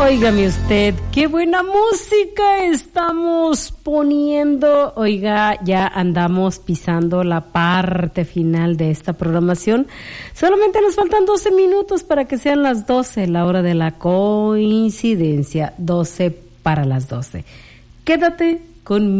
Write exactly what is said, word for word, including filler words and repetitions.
Óigame usted, qué buena música estamos poniendo. Oiga, ya andamos pisando la parte final de esta programación. Solamente nos faltan doce minutos para que sean las doce, la hora de la coincidencia, doce para las doce. Quédate conmigo.